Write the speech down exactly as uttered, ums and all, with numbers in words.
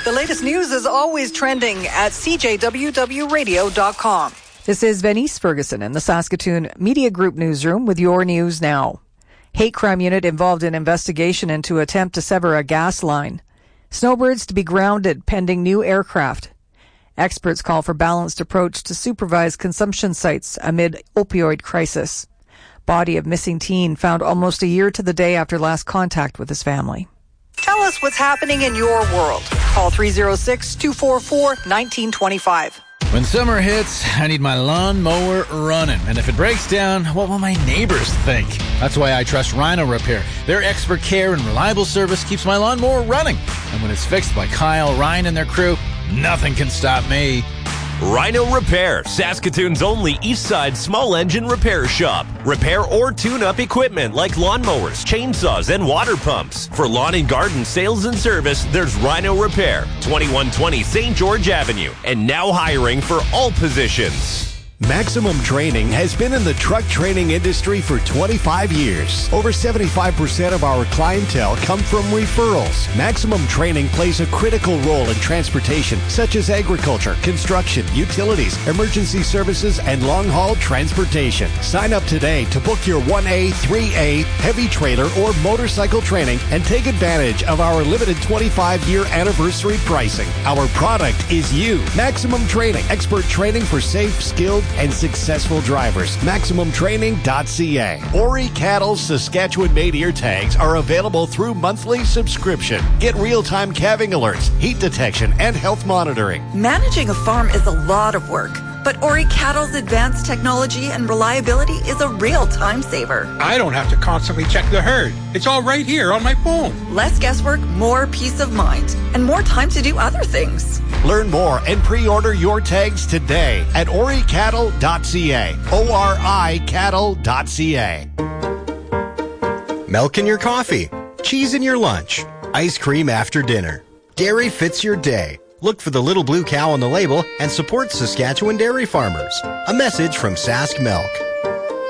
The latest news is always trending at c j w w radio dot com. This is Venice Ferguson in the Saskatoon Media Group newsroom with your news now. Hate crime unit involved in investigation into attempt to sever a gas line. Snowbirds to be grounded pending new aircraft. Experts call for balanced approach to supervise consumption sites amid opioid crisis. Body of missing teen found almost a year to the day after last contact with his family. Tell us what's happening in your world. Call three oh six, two four four, one nine two five. When summer hits, I need my lawnmower running. And if it breaks down, what will my neighbors think? That's why I trust Rhino Repair. Their expert care and reliable service keeps my lawnmower running. And when it's fixed by Kyle, Ryan, and their crew, nothing can stop me. Rhino Repair, Saskatoon's only east side small engine repair shop. Repair or tune-up equipment like lawnmowers, chainsaws, and water pumps. For lawn and garden sales and service, there's Rhino Repair, twenty-one twenty Saint George Avenue, and now hiring for all positions. Maximum Training has been in the truck training industry for twenty-five years. Over seventy-five percent of our clientele come from referrals. Maximum Training plays a critical role in transportation, such as agriculture, construction, utilities, emergency services, and long-haul transportation. Sign up today to book your one A, three A, heavy trailer, or motorcycle training and take advantage of our limited twenty-five year anniversary pricing. Our product is you. Maximum Training. Expert training for safe, skilled, and successful drivers. Maximum Training dot c a. Ori Cattle's Saskatchewan-made ear tags are available through monthly subscription. Get real-time calving alerts, heat detection, and health monitoring. Managing a farm is a lot of work, but Ori Cattle's advanced technology and reliability is a real time saver. I don't have to constantly check the herd. It's all right here on my phone. Less guesswork, more peace of mind, and more time to do other things. Learn more and pre-order your tags today at ori cattle dot c a. O R I cattle dot c a. Milk in your coffee, cheese in your lunch, ice cream after dinner. Dairy fits your day. Look for the little blue cow on the label and support Saskatchewan dairy farmers. A message from Sask Milk.